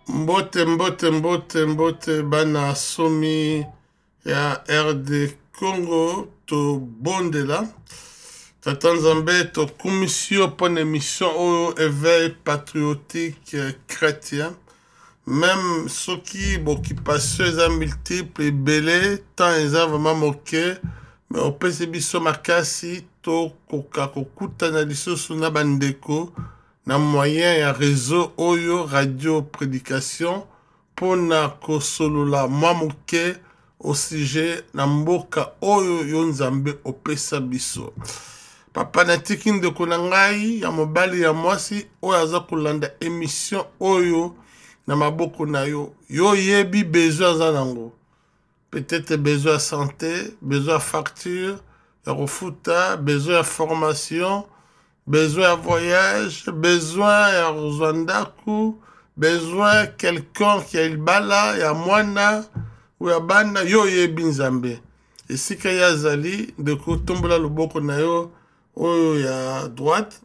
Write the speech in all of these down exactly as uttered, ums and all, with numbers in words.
Mbote mbote mbote mbote bana somi ya R D Congo to bondela. Tata Nzambe to commission pour une émission au éveil patriotique chrétien. Même ceux qui occupation les multiples et belé tant ils ont vraiment moqué mais au P C B so makasi to koka kokuta na lisusu na bandeko na moyen ya réseau oyo radio prédication pona kosolola mamuke au sujet na mboka oyo yo Nzambe opesa biso. Papa na tiki ndeko na ngai ya mobali ya mwasi oyo aza kolanda émission oyo na maboko na yo. Yo yebi besoin aza nango. Peut-être besoin de santé, besoin de facture, de refuta, besoin de formation, besoin de voyage, besoin de Rwanda, besoin de quelqu'un qui a le bala, ya mwana, ou ya bana, yo yebi Nzambe. Et si kaya zali, de ko tombola loboko na yo, oyo ya droite,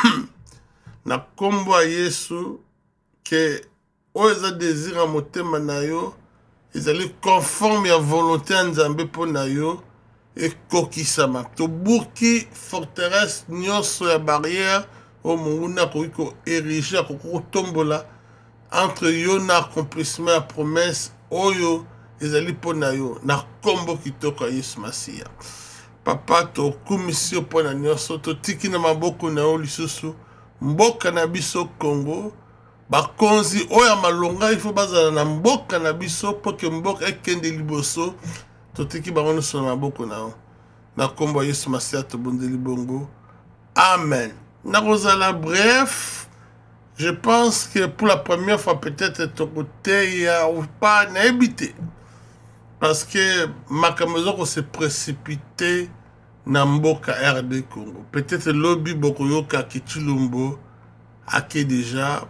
na kombo a Yesu, que oyo za désir a motema na yo, ils allaient conforme à la volonté de Nzambe pour nayo et kokisama. To buki forteresse nyonso ya barrière au munguna ko érigé ko tombola entre yo na accomplissement la promesse oyo ils allaient pour nayo na kombo kitoko Yesu Masia. Papa to commission pour na nyonso to tiki na maboko na yo lisusu mboka na biso Congo. Bakonzi oya malonga il faut bazala na mboka na biso pour que mboka ekende liboso totiki bango so na maboko na na kombo Yesu Masia to bondeli bongo. Amen. Na rozala bref, je pense que pour la première fois peut-être ton côté ya ou pas na habité parce que makamezo ko se précipité na mboka R D Congo. Peut-être lobby bokoyoka kitulumbo ake déjà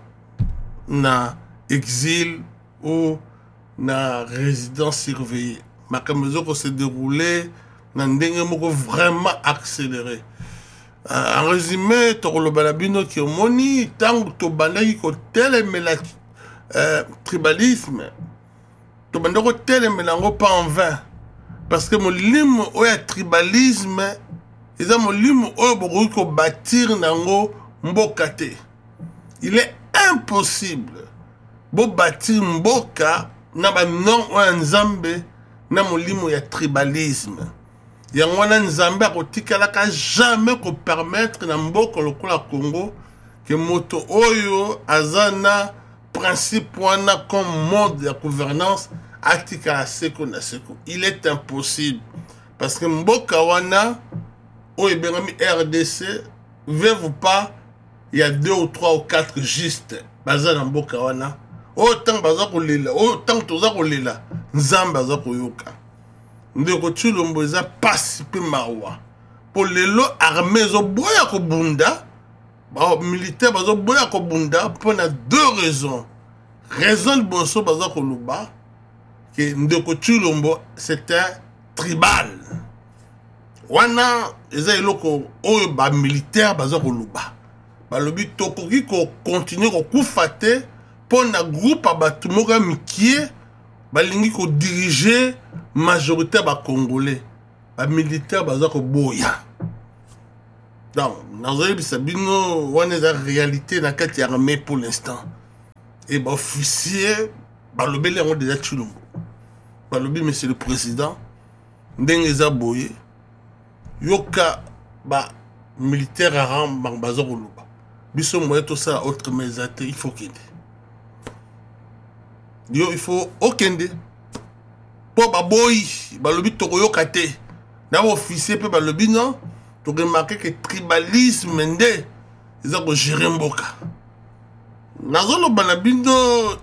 na exil ou na résidence surveillée. Ma caméra s'est déroulée dans un moko vraiment accéléré. Euh, en résumé, tu as le balabino qui est moni, tant que tu as ko tel euh, tribalisme, tu as ko tel mélango pas en vain. Parce que mon lim ou ya tribalisme, ils ont mon lim ou ko bâtir nango mbokate. Il est impossible bo bâtir mboka na ba non o Nzambe na molimo ya tribalisme. Yango wana Nzambe akotikala ka jamais ko permettre na mboka lokola Congo que moto oyo azana principe wana comme mode de gouvernance atikala seko na seko. Il est impossible parce que mboka wana oyo bengami R D C veut pas. Il y a deux ou trois ou quatre juste baza na mboka wana autant baza kolela autant toza kolela Nzambe baza koyoka ndeko Tshilombo eza pasi pe mawa pour lelo armée zo boya ko bunda ba militaire bazo boya ko bunda pour na deux raisons. Raison de boso baza koluba que ndeko Tshilombo c'est un tribal wana eza eloko oyo ba militaire baza koluba balobi tokoki ko continuer ko kufate pour na groupe abatu moka mikie balingi ko diriger majorité ba congolais ba militaire baza ko boya donc nazoyi bisabino wana za réalité na kati ya armée pour l'instant et ba officier balobi le on déjà Tshilombo balobi monsieur le président ndenge za boye yoka ba militaire aram baza ko luba biso moye tout ça autre mesate il faut kende yo il faut okende po baboyi balobi tokoyoka te na officier pe balobi non to remarquer que tribalisme nde eza ko gérer mboka nazolo bana bindo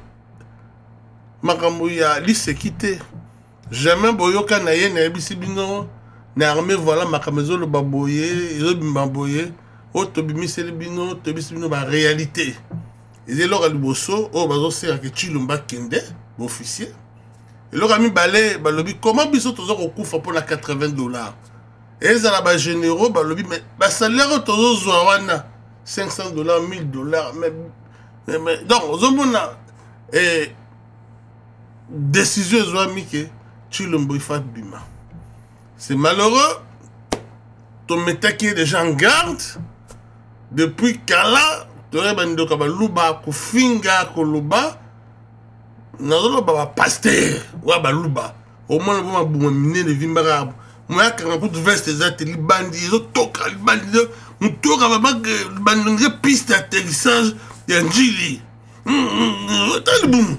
makambo ya lisekite jamais boyoka na ye na ebisi bino na armée voilà makamezo lo baboye yo bimbaboye o tobimiseli bino tobisi bino ba réalité ils eloko liboso o bazo sera que Tshilombo kende officier eloko mi balé balobi comment biso tozo kokufa pour la quatre-vingts dollars et za ba généraux balobi mais ba salaire tozo zwa wana cinq cents dollars mille dollars mais mais donc ozomona et décision ezwami ke Tshilombo il faut bima. C'est malheureux. Ton métaki est déjà en garde. Depuis Kala, tore bandoka baluba kufinga koluba. Nazolo baba pasteur wa baluba. Au moins le bon mine de vimbara. Moi quand on peut veste des ateliers bandits, zo toka les bandits, on toka baba bandit piste d'atterrissage de Njili. T'as le boum.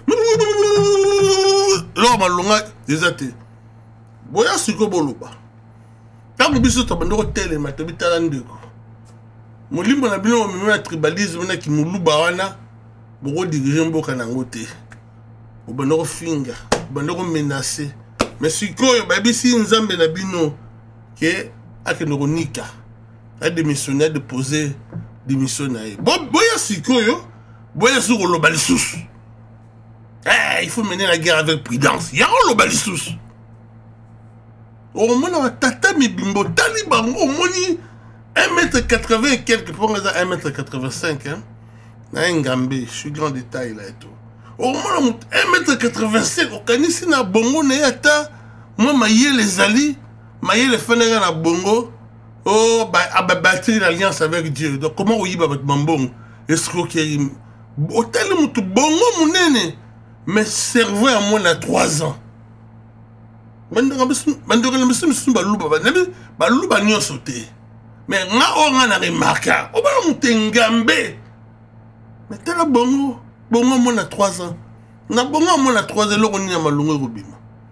Là malonga des ateliers. Boya siko boluba. Tango biso to bandoko tele matobitala ndeko. Molimbo na bino mo tribalisme na ki muluba wana boko diriger mboka nango te. Obandoko finga, bandoko menacer. Mais sikoyo babisi nzambe na bino ke akenoko nika. A démissionner de poser démission na ye. Bon boya sikoyo, boya siko loba lisusu. Eh, il faut mener la guerre avec prudence. Ya loba lisusu. Au moins, on tata mi bimbo taliban au moins un mètre quatre-vingts et quelques pour un mètre quatre-vingt-cinq hein. Na ngambé, je suis grand détail là et tout. Au moins un mètre quatre-vingt-cinq au kanisi na bongo na yata moi maye les ali, maye les fanera na bongo. Oh bah abattre l'alliance avec Dieu. Donc comment oui ba bambong escroquerie. Hôtel mutu bongo munene mais cerveau à moi na trois ans. Bandora bandora le monsieur monsieur baluba banabi baluba nyo sauté mais nga onga na remarka o ba mutengambe mais tala bongo bongo mo na trois ans na bongo mo na trois ans loko ni na malungu robima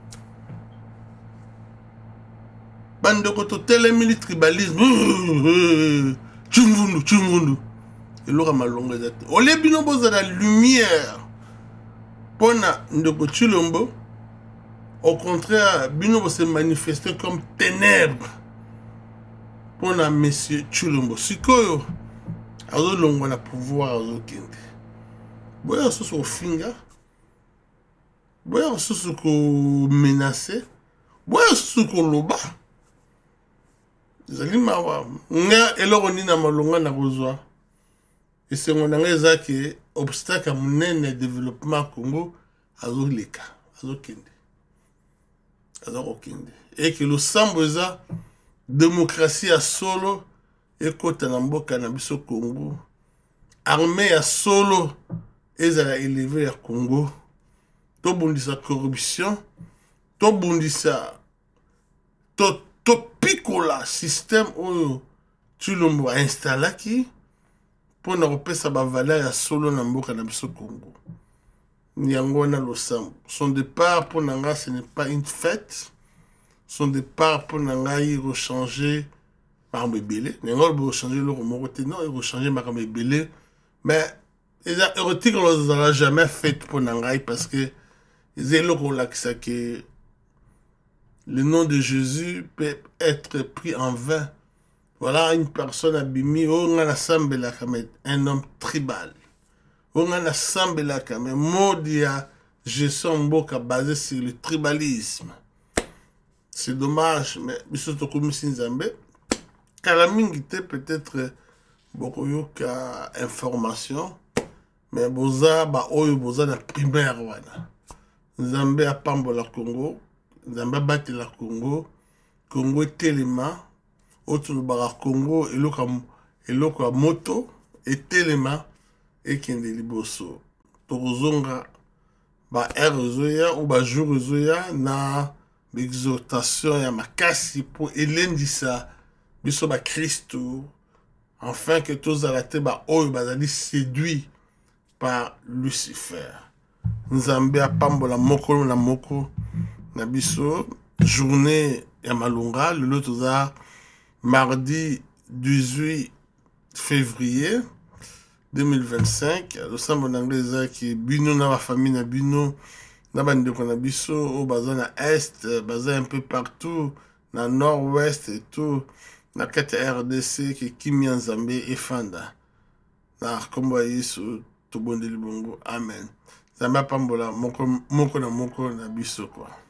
bandoko to tele mili tribalisme chungundu chungundu et loko malungu ezate o le bino boza la lumière pona ndoko Tshilombo. Au contraire, Bino se manifester comme ténèbres pour la monsieur Tshilombo. Sikoyo, azo longo na pouvoir azo kende. Boya soso finga, boya soso ko menacer, boya soso ko loba. Zali mawa, nga eloko ni na malonga na kozwa. Et c'est mon angeza que obstacle à mon développement Congo azo leka, azo kende. Et que le samboza démocratie à solo et côté namboka na biso Congo armée à solo et à élever à Congo to bundisa corruption to bundisa to to picola système où Tshilombo a installé qui pour na repesa ba valeur à solo na mboka na biso Congo. Nyangona Losambo. Son départ pour Nanga, ce n'est pas une fête. Son départ pour Nanga, il rechanger par Mbébélé. Nanga, il rechanger le Romoroté. Non, il rechanger par Mbébélé. Mais, les érotiques, on ne l'aura jamais fait pour Nanga parce que les éloques que le nom de Jésus peut être pris en vain. Voilà une personne abîmée. On a un homme tribal. On a assemblé quand même modia gestion mboka basé sur le tribalisme. C'est dommage, mais bisoto komisi nzambe kala mingi te peut-être beaucoup yoka information mais boza ba oyo boza na primaire wana. Nzambe apambola Congo, nzambe batela Congo, Congo telema autre bara Congo eloka eloka moto et telema et kende liboso tozonga ba erozoya ou ba jourzoya na l'exhortation ya makasi pour elendisa biso ba Christo afin que tous arrêtés ba oyo bazali séduit par Lucifer. Nzambe apambola moko na moko na biso journée ya malunga le toza mardi dix-huit février deux mille vingt-cinq, le sambo n'anglais qui bino na la famille na bino na bande ko na biso au bazin na est, bazin un peu partout na nord-ouest et tout na kati R D C qui kimi Nzambe et fanda na kombo Yesu to bondeli bongo amen. Nzambe pambola moko moko na moko na biso quoi.